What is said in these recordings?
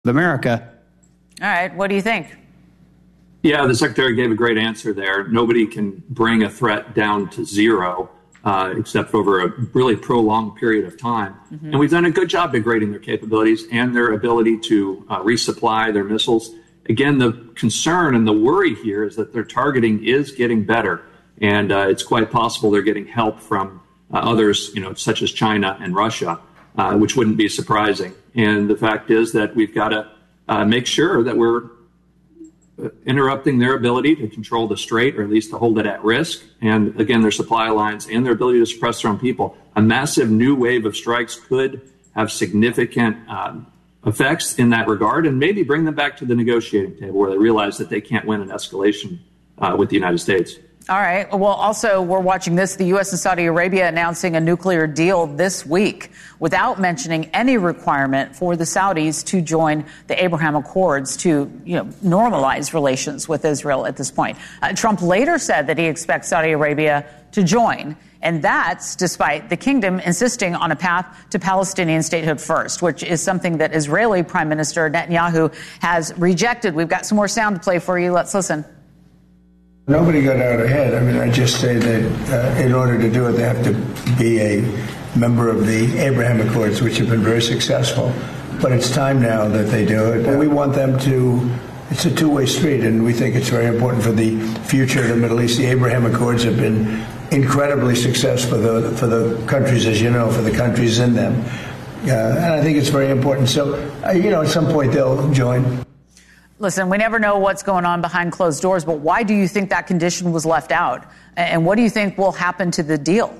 America. All right. What do you think? Yeah, the secretary gave a great answer there. Nobody can bring a threat down to zero except over a really prolonged period of time. Mm-hmm. And we've done a good job degrading their capabilities and their ability to resupply their missiles. Again, the concern and the worry here is that their targeting is getting better. And it's quite possible they're getting help from others, such as China and Russia, which wouldn't be surprising. And the fact is that we've got to make sure that we're interrupting their ability to control the strait, or at least to hold it at risk. And again, their supply lines and their ability to suppress their own people. A massive new wave of strikes could have significant effects in that regard, and maybe bring them back to the negotiating table where they realize that they can't win an escalation with the United States. All right. Well, also, we're watching this. The U.S. and Saudi Arabia announcing a nuclear deal this week without mentioning any requirement for the Saudis to join the Abraham Accords to, normalize relations with Israel at this point. Trump later said that he expects Saudi Arabia to join. And that's despite the kingdom insisting on a path to Palestinian statehood first, which is something that Israeli Prime Minister Netanyahu has rejected. We've got some more sound to play for you. Let's listen. Nobody got out ahead. I just say that in order to do it, they have to be a member of the Abraham Accords, which have been very successful. But it's time now that they do it. And we want them to. It's a two-way street, and we think it's very important for the future of the Middle East. The Abraham Accords have been incredibly successful for the countries, as you know, for the countries in them. And I think it's very important. So, at some point they'll join. Listen, we never know what's going on behind closed doors, but why do you think that condition was left out? And what do you think will happen to the deal?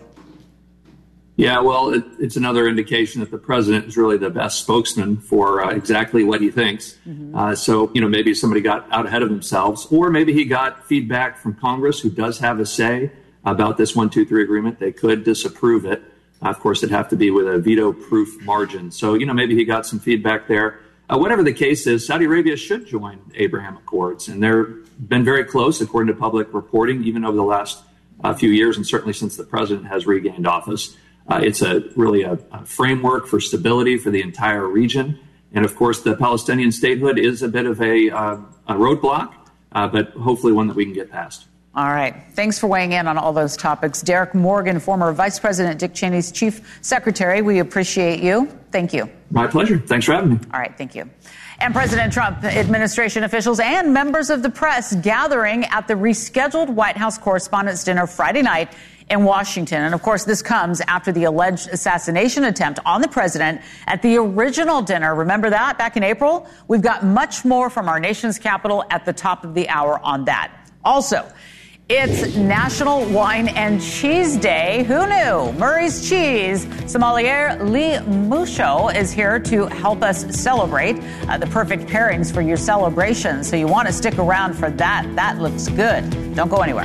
Yeah, well, it's another indication that the president is really the best spokesman for exactly what he thinks. Mm-hmm. So, maybe somebody got out ahead of themselves, or maybe he got feedback from Congress, who does have a say about this 1, 2, 3 agreement. They could disapprove it. Of course, it'd have to be with a veto-proof margin. So, maybe he got some feedback there. Whatever the case is, Saudi Arabia should join Abraham Accords, and they've been very close, according to public reporting, even over the last few years, and certainly since the president has regained office. It's really a framework for stability for the entire region, and of course, the Palestinian statehood is a bit of a roadblock, but hopefully one that we can get past. All right. Thanks for weighing in on all those topics. Derek Morgan, former Vice President Dick Cheney's Chief Secretary. We appreciate you. Thank you. My pleasure. Thanks for having me. All right. Thank you. And President Trump administration officials and members of the press gathering at the rescheduled White House Correspondents' Dinner Friday night in Washington. And of course, this comes after the alleged assassination attempt on the president at the original dinner. Remember that back in April? We've got much more from our nation's capital at the top of the hour on that. Also, it's National Wine and Cheese Day. Who knew? Murray's Cheese sommelier Lee Musho is here to help us celebrate the perfect pairings for your celebration. So you want to stick around for that. That looks good. Don't go anywhere.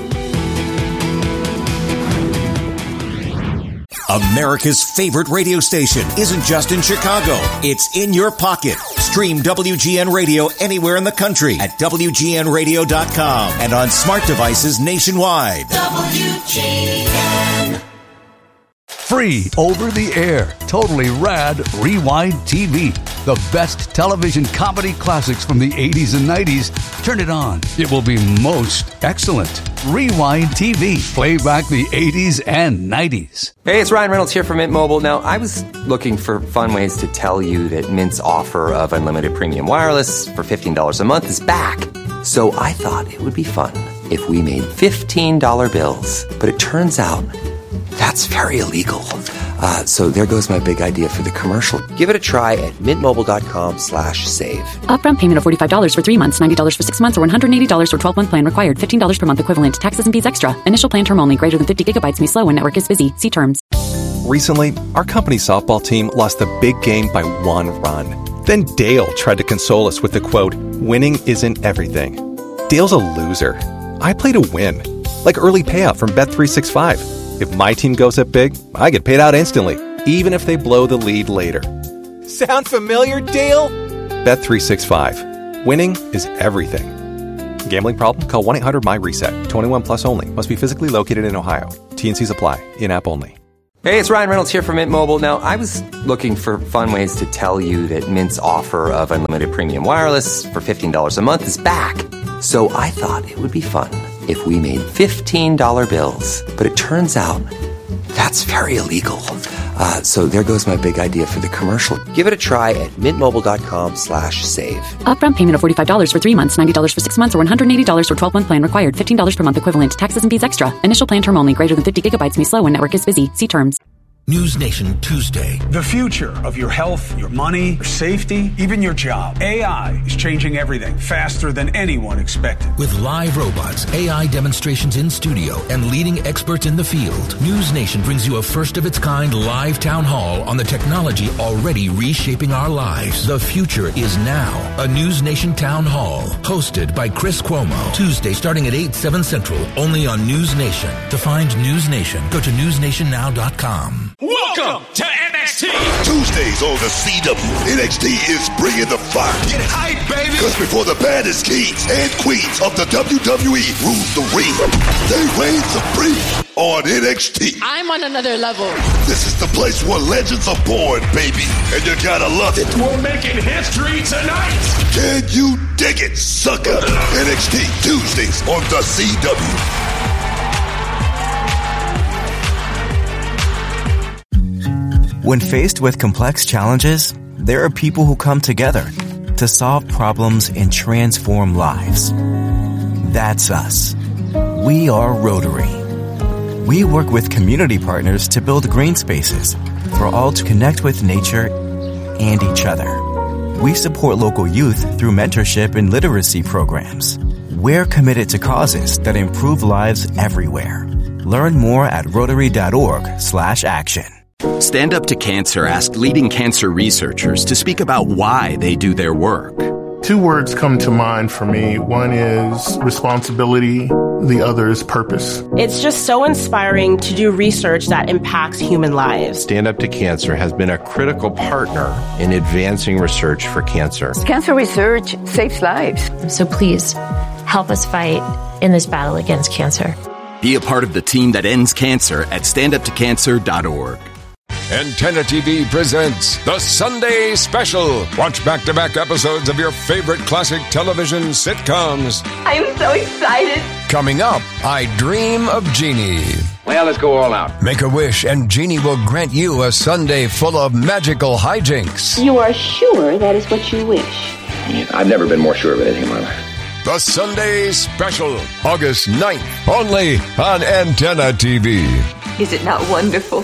America's favorite radio station isn't just in Chicago. It's in your pocket. Stream WGN Radio anywhere in the country at WGNradio.com and on smart devices nationwide. WGN. Free over the air, totally rad Rewind TV. The best television comedy classics from the 80s and 90s. Turn it on. It will be most excellent. Rewind TV. Play back the 80s and 90s. Hey, it's Ryan Reynolds here from Mint Mobile. Now, I was looking for fun ways to tell you that Mint's offer of unlimited premium wireless for $15 a month is back. So I thought it would be fun if we made $15 bills. But it turns out that's very illegal. So there goes my big idea for the commercial. Give it a try at mintmobile.com/save. Upfront payment of $45 for 3 months, $90 for 6 months, or $180 for 12-month plan required. $15 per month equivalent. Taxes and fees extra. Initial plan term only. Greater than 50 gigabytes may slow when network is busy. See terms. Recently, our company softball team lost the big game by 1 run. Then Dale tried to console us with the quote, "Winning isn't everything." Dale's a loser. I play to win. Like early payout from Bet365. If my team goes up big, I get paid out instantly, even if they blow the lead later. Sound familiar, Dale? Bet365. Winning is everything. Gambling problem? Call 1-800-MY-RESET. 21 plus only. Must be physically located in Ohio. T&Cs apply. In-app only. Hey, it's Ryan Reynolds here from Mint Mobile. Now, I was looking for fun ways to tell you that Mint's offer of unlimited premium wireless for $15 a month is back. So I thought it would be fun if we made $15 bills. But it turns out that's very illegal. So there goes my big idea for the commercial. Give it a try at mintmobile.com/save. Upfront payment of $45 for 3 months, $90 for 6 months, or $180 for 12-month plan required. $15 per month equivalent. Taxes and fees extra. Initial plan term only. Greater than 50 gigabytes may slow when network is busy. See terms. News Nation Tuesday. The future of your health, your money, your safety, even your job. AI is changing everything faster than anyone expected. With live robots, AI demonstrations in studio, and leading experts in the field, News Nation brings you a first-of-its-kind live town hall on the technology already reshaping our lives. The future is now. A News Nation town hall, hosted by Chris Cuomo. Tuesday starting at 8, 7 Central, only on News Nation. To find News Nation, go to newsnationnow.com. Welcome to NXT. Tuesdays on the CW. NXT is bringing the fire. Get hype, baby. Because before the baddest kings and queens of the WWE rule the ring, they reign supreme on NXT. I'm on another level. This is the place where legends are born, baby. And you gotta love it. We're making history tonight. Can you dig it, sucker? NXT Tuesdays on the CW. When faced with complex challenges, there are people who come together to solve problems and transform lives. That's us. We are Rotary. We work with community partners to build green spaces for all to connect with nature and each other. We support local youth through mentorship and literacy programs. We're committed to causes that improve lives everywhere. Learn more at Rotary.org/action. Stand Up to Cancer asked leading cancer researchers to speak about why they do their work. 2 words come to mind for me. One is responsibility. The other is purpose. It's just so inspiring to do research that impacts human lives. Stand Up to Cancer has been a critical partner in advancing research for cancer. Cancer research saves lives. So please help us fight in this battle against cancer. Be a part of the team that ends cancer at standuptocancer.org. Antenna TV presents The Sunday Special. Watch back-to-back episodes of your favorite classic television sitcoms. I'm so excited. Coming up, I Dream of Jeannie. Well, let's go all out. Make a wish and Jeannie will grant you a Sunday full of magical hijinks. You are sure that is what you wish? I've never been more sure of anything in my life. The Sunday Special, August 9th, only on Antenna TV. Is it not wonderful?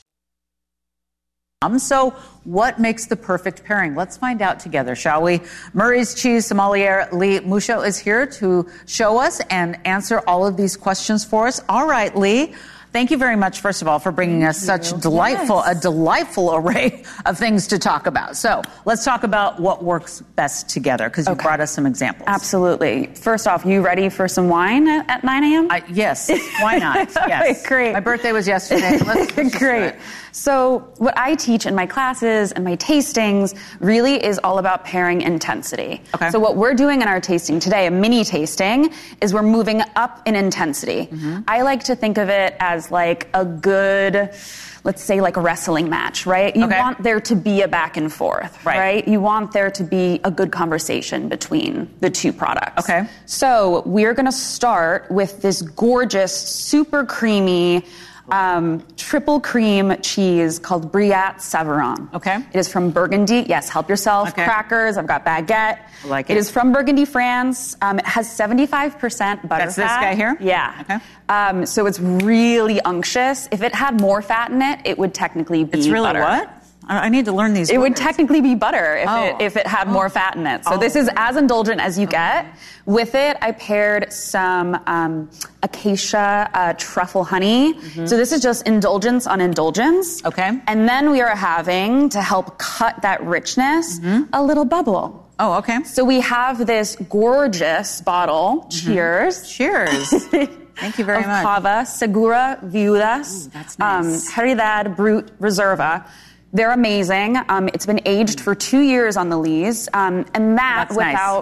So what makes the perfect pairing? Let's find out together, shall we? Murray's cheese sommelier Lee Musho is here to show us and answer all of these questions for us. All right, Lee. Thank you very much, first of all, for bringing us such a delightful array of things to talk about. So let's talk about what works best together, because you brought us some examples. Absolutely. First off, you ready for some wine at 9 a.m.? Yes. Why not? Yes. Great. My birthday was yesterday. Let's Great. So what I teach in my classes and my tastings really is all about pairing intensity. Okay. So what we're doing in our tasting today, a mini tasting, is we're moving up in intensity. Mm-hmm. I like to think of it as like a good, let's say like a wrestling match, right? You want there to be a back and forth, right? You want there to be a good conversation between the two products. Okay. So we're going to start with this gorgeous, super creamy, triple cream cheese called Brillat Savarin. Okay. It is from Burgundy. Yes, help yourself. Okay. Crackers. I've got baguette. I like it. It is from Burgundy, France. It has 75% butter That's fat. this guy here? Yeah. Okay. So it's really unctuous. If it had more fat in it, it would technically be It's really butter. what? I need to learn these It words. would technically be butter if it had more fat in it. So this is as indulgent as you get. With it, I paired some acacia truffle honey. Mm-hmm. So this is just indulgence on indulgence. Okay. And then we are having, to help cut that richness, a little bubble. Oh, okay. So we have this gorgeous bottle. Cheers. Cheers. Thank you very much. Cava Segura Viudas. Ooh, that's nice. Heredad Brut Reserva. They're amazing. It's been aged for 2 years on the lees. And that That's without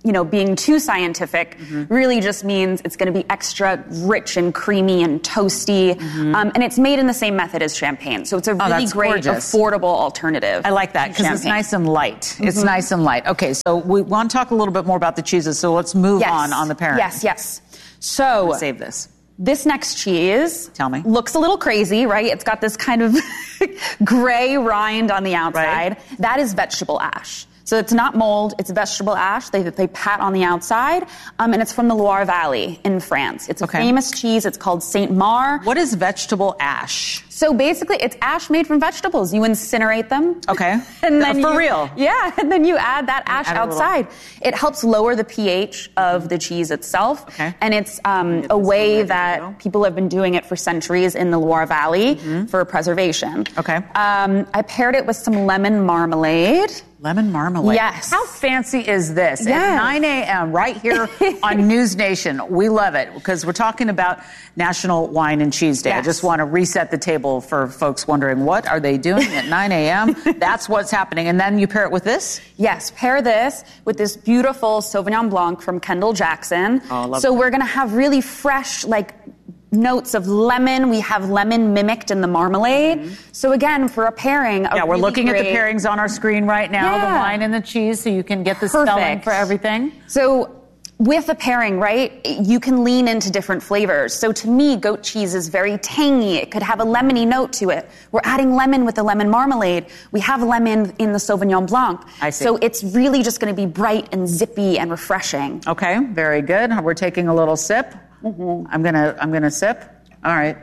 being too scientific really just means it's going to be extra rich and creamy and toasty. And it's made in the same method as champagne. So it's a really great, affordable alternative. I like that because it's nice and light. It's nice and light. Okay, so we want to talk a little bit more about the cheeses. So let's move on the pairing. Yes. So save this. This next cheese, tell me, looks a little crazy, right? It's got this kind of gray rind on the outside. Right. That is vegetable ash. So it's not mold, it's vegetable ash. They pat on the outside, and it's from the Loire Valley in France. It's a famous cheese. It's called Saint Mar. What is vegetable ash? So basically, it's ash made from vegetables. You incinerate them. Okay. And then for real? Yeah, and then you add that ash outside. It helps lower the pH of the cheese itself. Okay. And it's a way that people have been doing it for centuries in the Loire Valley for presumption. Okay. I paired it with some lemon marmalade. Lemon marmalade. Yes. How fancy is this? Yes. At 9 a.m. right here on News Nation. We love it because we're talking about National Wine and Cheese Day. Yes. I just want to reset the table for folks wondering, what are they doing at 9 a.m.? That's what's happening. And then you pair it with this? Yes, pair this with this beautiful Sauvignon Blanc from Kendall Jackson. Oh, I love so that. We're going to have really fresh, notes of lemon. We have lemon mimicked in the marmalade. So again, for a pairing, we're looking at the pairings on our screen right now, the wine and the cheese, so you can get the spelling for everything. So with a pairing, right, you can lean into different flavors. So to me, goat cheese is very tangy. It could have a lemony note to it. We're adding lemon with the lemon marmalade. We have lemon in the Sauvignon Blanc. I see. So it's really just going to be bright and zippy and refreshing. Okay, very good. We're taking a little sip. I'm gonna sip. All right.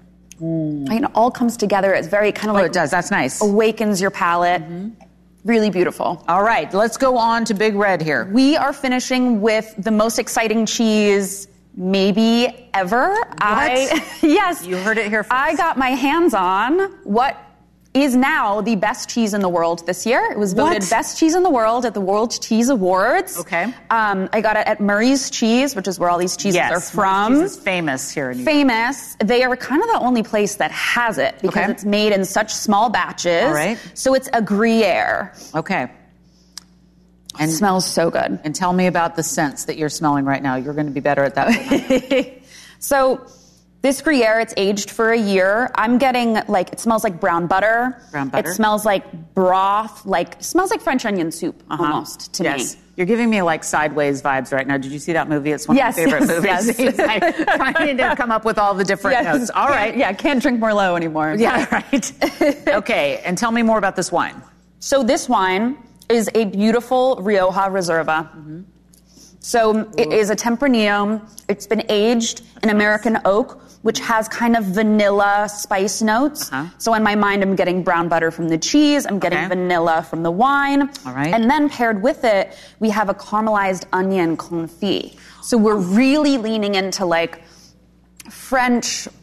It all comes together. It's very kind of it does. That's nice. Awakens your palate. Really beautiful. All right, let's go on to Big Red here. We are finishing with the most exciting cheese maybe ever. Yes. You heard it here first. I got my hands on what is now the best cheese in the world this year. It was voted best cheese in the world at the World Cheese Awards. Okay. I got it at Murray's Cheese, which is where all these cheeses are from. Murray's Cheese is famous here in New York. Famous. They are kind of the only place that has it because it's made in such small batches. All right. So it's a Gruyere. Okay. And it smells so good. And tell me about the scents that you're smelling right now. You're going to be better at that. So this Gruyere, it's aged for a year. I'm getting it smells like brown butter. Brown butter. It smells like broth, it smells like French onion soup almost to me. You're giving me Sideways vibes right now. Did you see that movie? It's one of my favorite movies. Yes. He's trying to come up with all the different notes. All right. Yeah, can't drink Merlot anymore. Yeah, right. Okay, and tell me more about this wine. So this wine is a beautiful Rioja Reserva. So it is a Tempranillo. It's been aged in American oak, which has kind of vanilla spice notes. So in my mind, I'm getting brown butter from the cheese. I'm getting vanilla from the wine. All right. And then paired with it, we have a caramelized onion confit. So we're really leaning into French,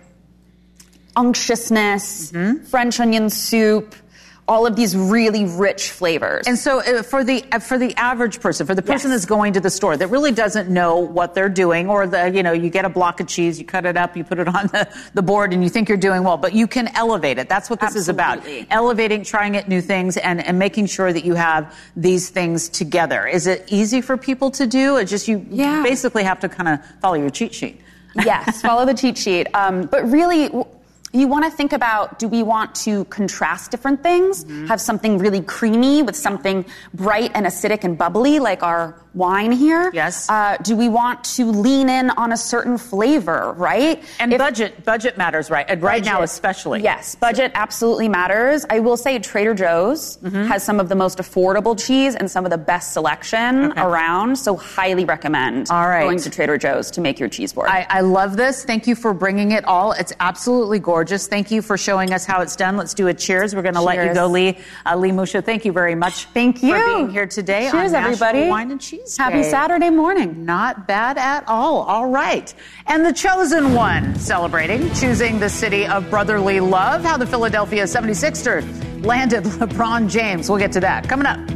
unctuousness, French onion soup, all of these really rich flavors. And so for the average person, for the person that's going to the store that really doesn't know what they're doing, or you get a block of cheese, you cut it up, you put it on the board, and you think you're doing well, but you can elevate it. That's what this is about. Elevating, trying it new things, and making sure that you have these things together. Is it easy for people to do? It's just you basically have to kind of follow your cheat sheet. Yes, follow the cheat sheet. But really, you want to think about, do we want to contrast different things? Have something really creamy with something bright and acidic and bubbly like our wine here? Yes. Do we want to lean in on a certain flavor, right? And budget matters, right? And right now especially. Yes, budget absolutely matters. I will say Trader Joe's has some of the most affordable cheese and some of the best selection around, so highly recommend going to Trader Joe's to make your cheese board. I love this. Thank you for bringing it all. It's absolutely gorgeous. Thank you for showing us how it's done. Let's do a cheers. We're going to let you go, Lee Musha. Thank you very much. Thank you for being here today. Cheers, on everybody. National Wine and Cheese Day. Happy Saturday morning. Not bad at all. All right. And the chosen one celebrating, choosing the city of brotherly love, how the Philadelphia 76ers landed LeBron James. We'll get to that coming up.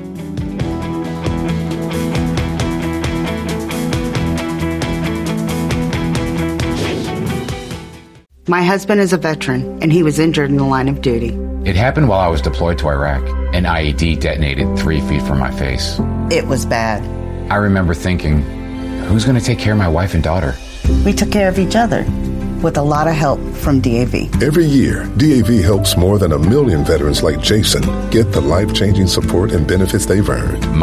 My husband is a veteran, and he was injured in the line of duty. It happened while I was deployed to Iraq. An IED detonated 3 feet from my face. It was bad. I remember thinking, who's going to take care of my wife and daughter? We took care of each other with a lot of help from DAV. Every year, DAV helps more than 1 million veterans like Jason get the life-changing support and benefits they've earned.